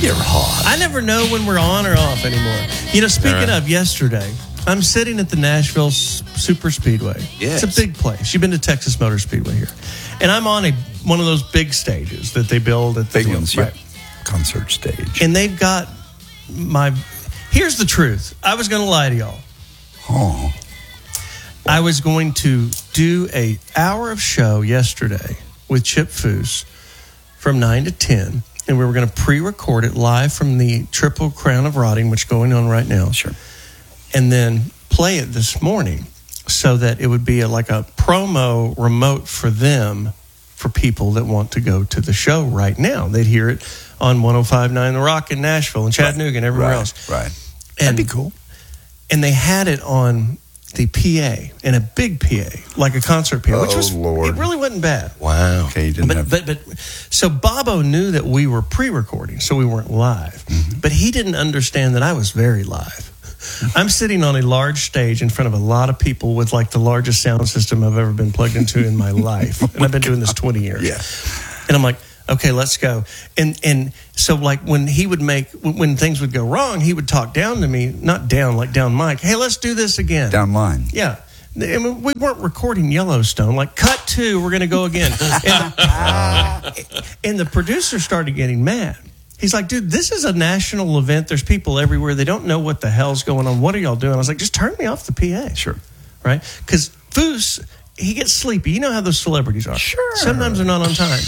You're hot. I never know when we're on or off anymore. You know, speaking of yesterday, I'm sitting at the Nashville Super Speedway. Yes. It's a big place. You've been to Texas Motor Speedway here. And I'm on one of those big stages that they build at the Big ones, right. Concert stage. And they've got here's the truth. I was going to lie to y'all. Oh. I was going to do an hour of show yesterday with Chip Foose from 9 to 10. And we were going to pre-record it live from the Triple Crown of Rotting, which is going on right now. Sure. And then play it this morning so that it would be like a promo remote for them, for people that want to go to the show right now. They'd hear it on 105.9 The Rock in Nashville and Chattanooga and everywhere else. Right. And, That'd be cool. And they had it on the PA, and a big PA, like a concert PA, which was, Lord. it really wasn't bad. Wow. Okay, you didn't But so Bobo knew that we were pre-recording, so we weren't live. Mm-hmm. But he didn't understand that I was very live. I'm sitting on a large stage in front of a lot of people with like the largest sound system I've ever been plugged into in my life. And I've been doing this 20 years. Yeah. And I'm like, okay, let's go. And so like when things would go wrong, he would talk down to me, not down, like down mic. Hey, let's do this again. Down line. Yeah. I mean, we weren't recording Yellowstone. Like, cut to, we're going to go again. And the producer started getting mad. He's like, dude, this is a national event. There's people everywhere. They don't know what the hell's going on. What are y'all doing? I was like, just turn me off the PA. Sure. Right? Because Foose, he gets sleepy. You know how those celebrities are. Sure. Sometimes they're not on time.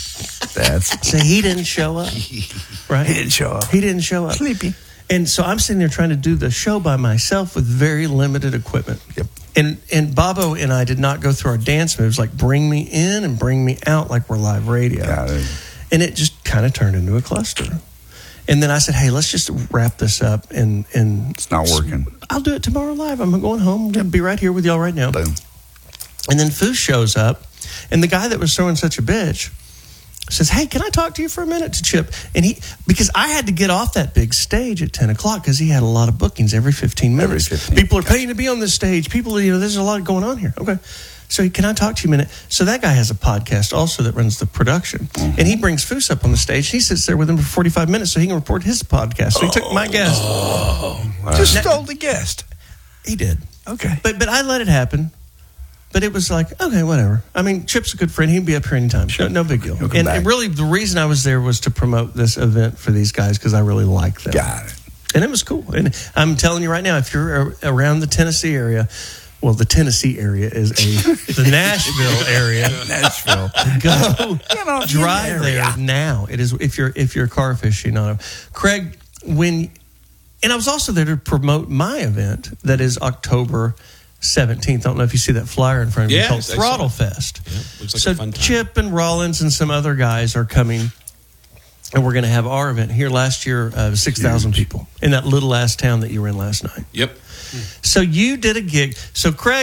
So he didn't show up. Right? He didn't show up. Sleepy. And so I'm sitting there trying to do the show by myself with very limited equipment. Yep. And Bobo and I did not go through our dance moves, like bring me in and bring me out like we're live radio. Got it. And it just kind of turned into a cluster. And then I said, hey, let's just wrap this up. And it's not working. I'll do it tomorrow live. I'm going home. I'm going to be right here with y'all right now. Boom. And then Foose shows up. And the guy that was throwing such a bitch says, hey, can I talk to you for a minute to Chip? And because I had to get off that big stage at 10 o'clock because he had a lot of bookings every 15 minutes. Every 15. People are paying to be on this stage. People, there's a lot going on here. Okay. So can I talk to you a minute? So that guy has a podcast also that runs the production. Mm-hmm. And he brings Foose up on the stage. He sits there with him for 45 minutes so he can report his podcast. So he took my guest. Wow. Just stole the guest. He did. Okay. But I let it happen. But it was like, okay, whatever. I mean, Chip's a good friend. He'd be up here anytime. Sure. No big deal. And really, the reason I was there was to promote this event for these guys because I really like them. Got it. And it was cool. And I'm telling you right now, if you're around the Tennessee area, well, the Tennessee area is the Nashville area. Nashville. Go drive there now. It is if you're car aficionado. Craig, and I was also there to promote my event that is October 17th. I don't know if you see that flyer in front of you called Throttle Fest. Yeah, looks like so a fun time. Chip and Rollins and some other guys are coming, and we're going to have our event here. Last year, 6,000 people in that little ass town that you were in last night. Yep. So you did a gig. So Craig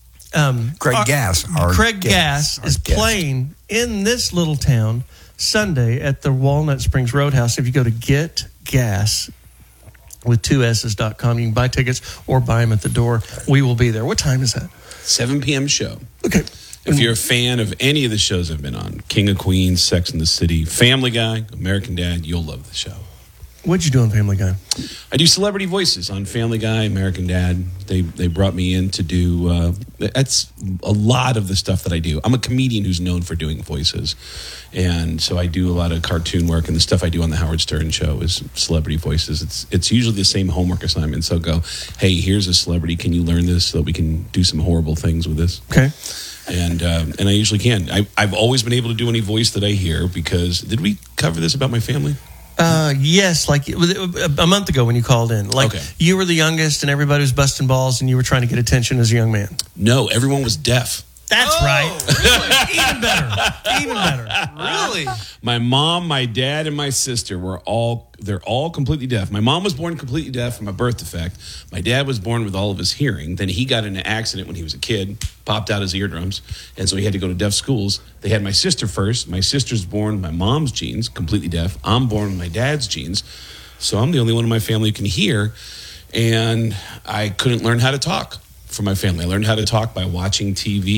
Gass is playing in this little town Sunday at the Walnut Springs Roadhouse. If you go to getgas with 2s's.com, you can buy tickets or buy them at the door. We will be there. What time is that? 7 p.m. show. Okay. If you're a fan of any of the shows I've been on, King of Queens, Sex and the City, Family Guy, American Dad, you'll love the show. What'd you do on Family Guy? I do celebrity voices on Family Guy, American Dad. They brought me in to do, that's a lot of the stuff that I do. I'm a comedian who's known for doing voices. And so I do a lot of cartoon work, and the stuff I do on the Howard Stern show is celebrity voices. It's usually the same homework assignment. So go, hey, here's a celebrity. Can you learn this so that we can do some horrible things with this? Okay. And I usually can. I've always been able to do any voice that I hear because, did we cover this about my family? Yes, like a month ago when you called in. Like you were the youngest and everybody was busting balls and you were trying to get attention as a young man. No, everyone was deaf. That's right. Really? Even better. Really? My mom, my dad, and my sister they're all completely deaf. My mom was born completely deaf from a birth defect. My dad was born with all of his hearing. Then he got in an accident when he was a kid, popped out his eardrums, and so he had to go to deaf schools. They had my sister first. My sister's born with my mom's genes, completely deaf. I'm born with my dad's genes. So I'm the only one in my family who can hear, and I couldn't learn how to talk for my family. I learned how to talk by watching TV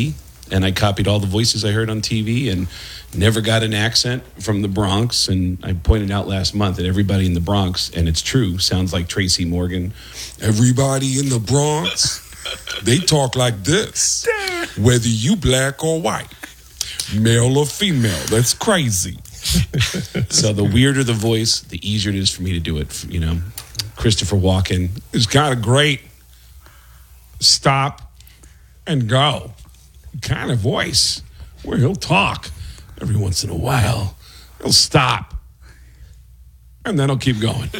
and I copied all the voices I heard on TV and never got an accent from the Bronx. And I pointed out last month that everybody in the Bronx, and it's true, sounds like Tracy Morgan. Everybody in the Bronx, they talk like this, whether you black or white, male or female. That's crazy. So the weirder the voice, the easier it is for me to do it. You know, Christopher Walken is kind of great. Stop and go kind of voice where he'll talk every once in a while. He'll stop and then he'll keep going.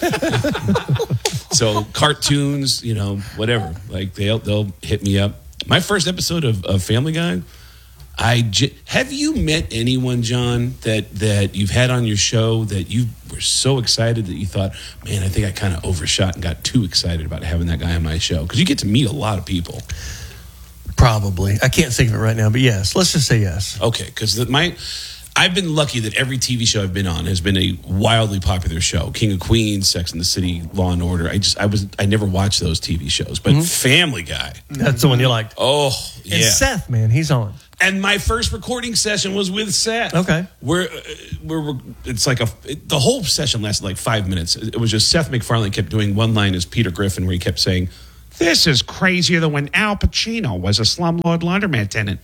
So cartoons, you know, whatever. Like they'll hit me up. My first episode of Family Guy. Have you met anyone, John, that you've had on your show that you were so excited that you thought, man, I think I kind of overshot and got too excited about having that guy on my show? Because you get to meet a lot of people. Probably. I can't think of it right now, but yes. Let's just say yes. Okay, because I've been lucky that every TV show I've been on has been a wildly popular show. King of Queens, Sex and the City, Law and Order. I never watched those TV shows, but Family Guy. That's the one you liked. Oh, yeah. And Seth, man, he's on. And my first recording session was with Seth. Okay. It's like the whole session lasted like 5 minutes. It was just Seth MacFarlane kept doing one line as Peter Griffin where he kept saying, "This is crazier than when Al Pacino was a slumlord laundromat tenant."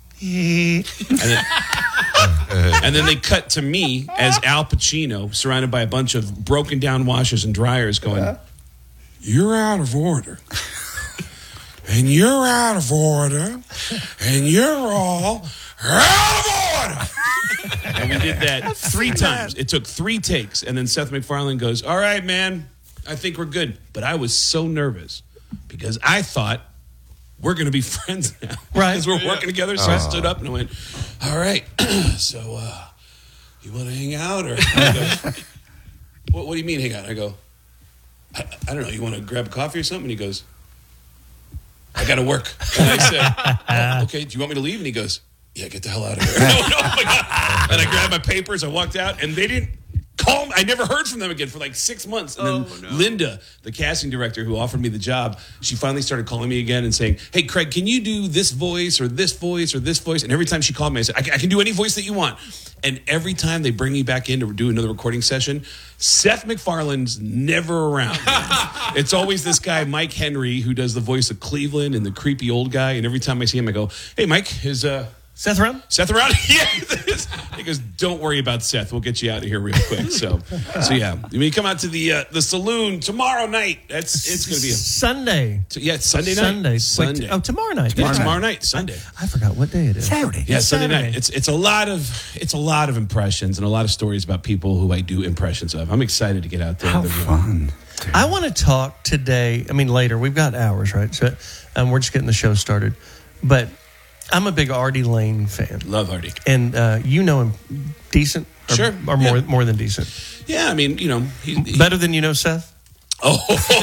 And then they cut to me as Al Pacino surrounded by a bunch of broken down washers and dryers going, "You're out of order. And you're out of order, and you're all out of order." And we did that 3 times. It took 3 takes, and then Seth MacFarlane goes, "All right, man, I think we're good." But I was so nervous because I thought we're going to be friends now. Right. Because we're working together. So I stood up and I went, "All right, so you want to hang out?" Or what do you mean hang out? I go, I don't know. You want to grab a coffee or something? And he goes, "I got to work." And I said, "Oh, okay, do you want me to leave?" And he goes, "Yeah, get the hell out of here." No, my God. And I grabbed my papers, I walked out, and they didn't call me. I never heard from them again for like 6 months. And then Linda, the casting director who offered me the job, she finally started calling me again and saying, "Hey, Craig, can you do this voice or this voice or this voice?" And every time she called me, I said, I can do any voice that you want. And every time they bring me back in to do another recording session, Seth MacFarlane's never around. It's always this guy, Mike Henry, who does the voice of Cleveland and the creepy old guy. And every time I see him, I go, "Hey, Mike, is Seth around?" Seth around? Yeah. He goes, "Don't worry about Seth. We'll get you out of here real quick." So yeah. When you come out to the saloon tomorrow night, it's going to be Sunday. It's Sunday night. Sunday. Wait, tomorrow night. Tomorrow night, Sunday. I forgot what day it is. Saturday. Yeah, Sunday night. It's a lot of impressions and a lot of stories about people who I do impressions of. I'm excited to get out there. How fun. I want to talk today. I mean, later. We've got hours, right? So we're just getting the show started. But I'm a big Artie Lane fan. Love Artie. And you know him decent? Sure. Or more than decent? Yeah, I mean, you know. He better than you know Seth? Oh,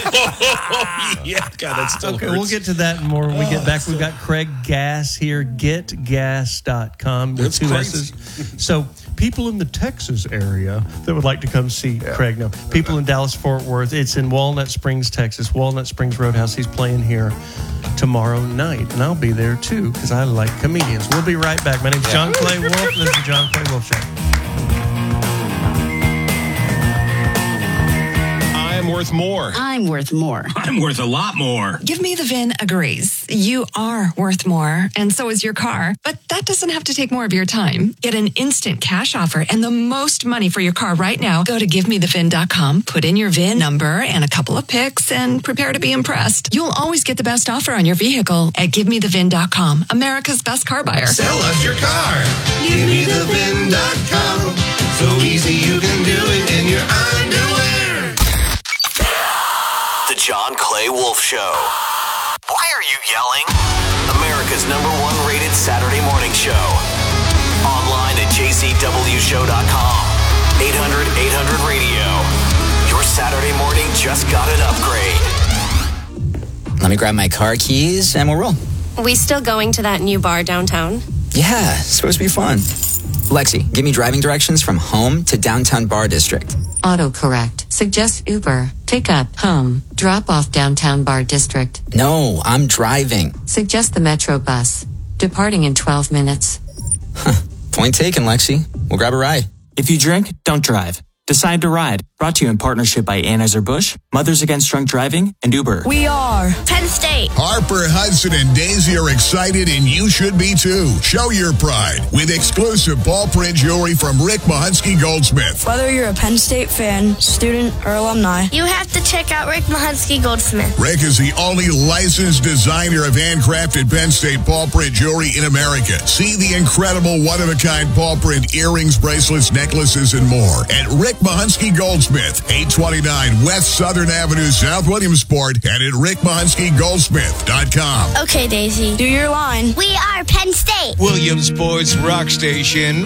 yeah. God, that's still okay, hurts. we'll get to that more when we get back. We've got Craig Gass here, getgas.com with That's 2 crazy. S's. So people in the Texas area that would like to come see Craig, no. People in Dallas-Fort Worth, it's in Walnut Springs, Texas, Walnut Springs Roadhouse. He's playing here tomorrow night, and I'll be there too because I like comedians. We'll be right back. My name's John Clay Wolf. This is the John Clay Wolf Show. I'm worth more. I'm worth more. I'm worth a lot more. Give Me the VIN agrees. You are worth more, and so is your car. But that doesn't have to take more of your time. Get an instant cash offer and the most money for your car right now. Go to GiveMeTheVIN.com, put in your VIN number and a couple of pics, and prepare to be impressed. You'll always get the best offer on your vehicle at GiveMeTheVIN.com, America's best car buyer. Sell us your car. GiveMeTheVIN.com. So easy you can do it in your underwear. The John Clay Wolf Show. Why are you yelling? America's #1 rated Saturday morning show. Online at jcwshow.com. 800-800-radio. Your Saturday morning just got an upgrade. Let me grab my car keys and we'll roll. We still going to that new bar downtown? Yeah, it's supposed to be fun. Lexi, give me driving directions from home to downtown bar district. Autocorrect. Suggest Uber. Pick up, home. Drop off downtown bar district. No, I'm driving. Suggest the Metro bus. Departing in 12 minutes. Point taken, Lexi. We'll grab a ride. If you drink, don't drive. Decide to Ride. Brought to you in partnership by Anheuser-Busch, Mothers Against Drunk Driving, and Uber. We are Penn State. Harper, Hudson, and Daisy are excited, and you should be too. Show your pride with exclusive ball print jewelry from Rick Mahunsky Goldsmith. Whether you're a Penn State fan, student, or alumni, you have to check out Rick Mahunsky Goldsmith. Rick is the only licensed designer of handcrafted Penn State ball print jewelry in America. See the incredible one-of-a-kind ball print earrings, bracelets, necklaces, and more at Rick Mahunsky Goldsmith, 829 West Southern Avenue, South Williamsport, and at rickmahunsky.goldsmith.com. Okay, Daisy. Do your line. We are Penn State. Williamsport's Rock Station.